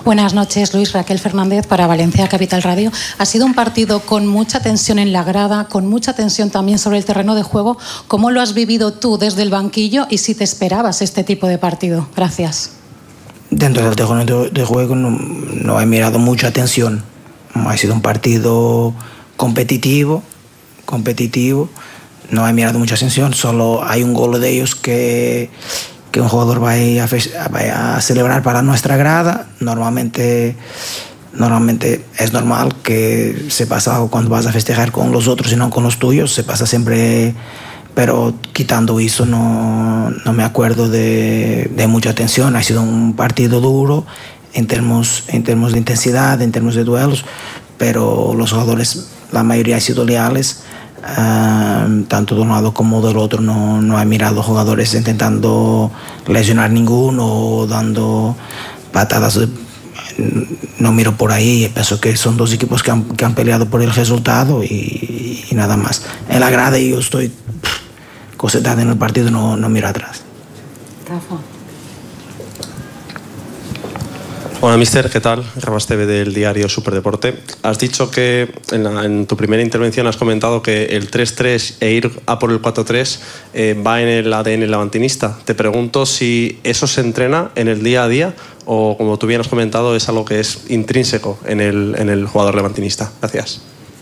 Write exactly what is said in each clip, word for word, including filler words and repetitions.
Buenas noches, Luis. Raquel Fernández para Valencia Capital Radio. Ha sido un partido con mucha tensión en la grada, con mucha tensión también sobre el terreno de juego. ¿Cómo lo has vivido tú desde el banquillo y si te esperabas este tipo de partido? Gracias. Dentro del terreno de juego no, no he mirado mucha tensión. Ha sido un partido competitivo, competitivo. No he mirado mucha tensión, solo hay un gol de ellos que, que un jugador va a, va a celebrar para nuestra grada. Normalmente, normalmente es normal que se pasa cuando vas a festejar con los otros y no con los tuyos, se pasa siempre, pero quitando eso no, no me acuerdo de, de mucha tensión. Ha sido un partido duro en términos, en términos de intensidad, en términos de duelos, pero los jugadores, la mayoría han sido leales. Uh, tanto de un lado como del otro. No, no he mirado jugadores intentando lesionar ninguno o dando patadas. No miro por ahí. Pienso que son dos equipos que han, que han peleado por el resultado y, y nada más. En la grada yo estoy concentrado en el partido, no, no miro atrás. Rafa. Hola, mister, ¿qué tal? Rabas T V del diario Superdeporte. Has dicho que en, la, en tu primera intervención has comentado que el tres tres e ir a por el cuatro tres eh, va en el A D N levantinista. Te pregunto si eso se entrena en el día a día o, como tú bien has comentado, es algo que es intrínseco en el, en el jugador levantinista. Gracias.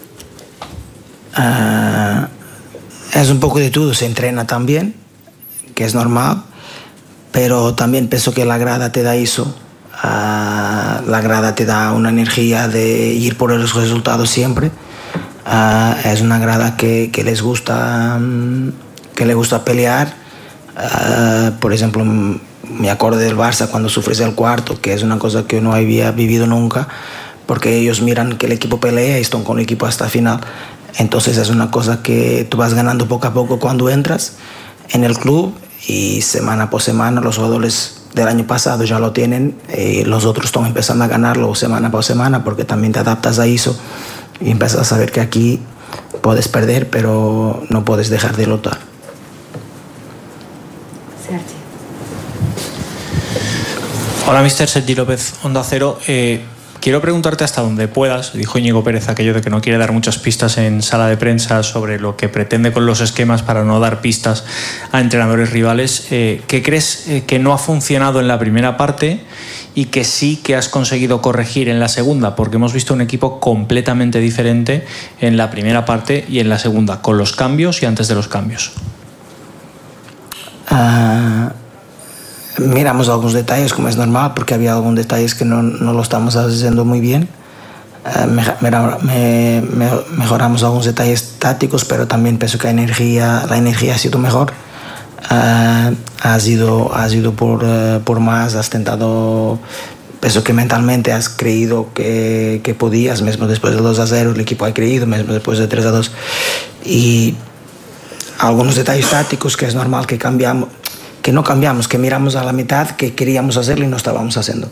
Uh, es un poco de todo. Se entrena también, que es normal, pero también pienso que la grada te da eso. Uh, la grada te da una energía de ir por los resultados siempre. Uh, es una grada que, que les gusta um, que le gusta pelear. Uh, por ejemplo, me acuerdo del Barça cuando sufres el cuarto, que es una cosa que no había vivido nunca, porque ellos miran que el equipo pelea y están con el equipo hasta el final. Entonces es una cosa que tú vas ganando poco a poco cuando entras en el club, y semana por semana los jugadores del año pasado ya lo tienen, y los otros están empezando a ganarlo semana por semana, porque también te adaptas a eso y empiezas a saber que aquí puedes perder, pero no puedes dejar de luchar. Sergi. Hola, mister Sergi López, Onda Cero. Eh, quiero preguntarte hasta donde puedas. Dijo Íñigo Pérez aquello de que no quiere dar muchas pistas en sala de prensa sobre lo que pretende con los esquemas para no dar pistas a entrenadores rivales. Eh, ¿Qué crees eh, que no ha funcionado en la primera parte y que sí que has conseguido corregir en la segunda? Porque hemos visto un equipo completamente diferente en la primera parte y en la segunda, con los cambios y antes de los cambios. Uh, miramos algunos detalles, como es normal, porque había algunos detalles que no, no lo estamos haciendo muy bien. Uh, me, me, me, mejoramos algunos detalles tácticos, pero también pienso que la energía, la energía ha sido mejor. Uh, has ido, has ido por, uh, por más, has tentado. Pienso que mentalmente has creído que, que podías, mismo después de dos a cero, el equipo ha creído, mismo después de tres a dos. Y algunos detalles tácticos que es normal que cambiamos, que no cambiamos, que miramos a la mitad, que queríamos hacerlo y no estábamos haciendo.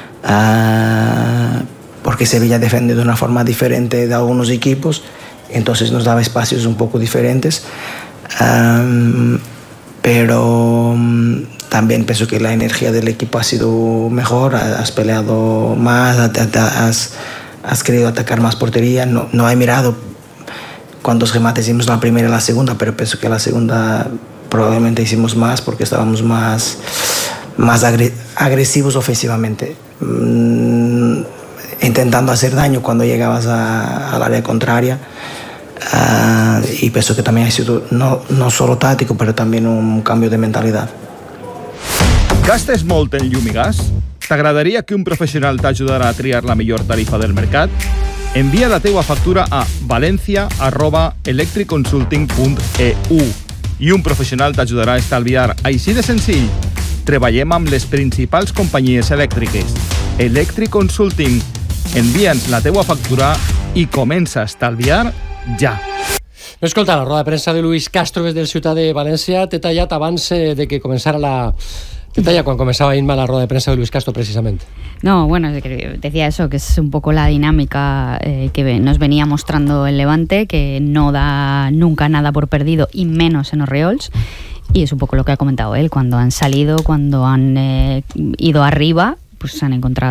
Uh, porque Sevilla defiende de una forma diferente de algunos equipos, entonces nos daba espacios un poco diferentes. Um, pero um, también pienso que la energía del equipo ha sido mejor, has peleado más, has, has querido atacar más portería. No, no he mirado cuántos remates hicimos la primera y la segunda, pero pienso que la segunda probablemente hicimos más porque estábamos más, más agresivos ofensivamente, mm, intentando hacer daño cuando llegabas a, al área contraria. Uh, y pienso que también ha sido no, no solo táctico, però també un canvi de mentalitat. Gastes molt en llum i gas? T'agradaria que un professional t'ajudarà a triar la millor tarifa del mercat? Envia la teua factura a valencia arroba electriconsulting punt e u i un professional t'ajudarà a estalviar. Així de senzill. Treballem amb les principals companyies elèctriques. Electric Consulting. Envia'ns la teua factura i comença a estalviar ja. Escolta, la roda de premsa de Luis Castro des del Ciutat de València t'he tallat abans de que començara la... T'he tallat quan començava Inma la roda de premsa de Luis Castro, precisamente. No, bueno, decía eso, que es un poco la dinámica eh, que nos venía mostrando el Levante, que no da nunca nada por perdido y menos en Orriols. Y es un poco lo que ha comentado él, cuando han salido, cuando han eh, ido arriba, pues se han encontrado